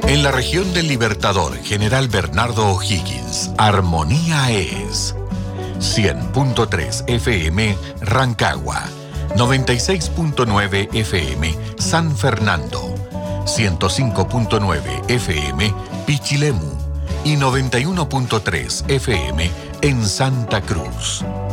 En la región del Libertador, General Bernardo O'Higgins, Armonía es 100.3 FM Rancagua, 96.9 FM San Fernando, 105.9 FM Pichilemu y 91.3 FM en Santa Cruz.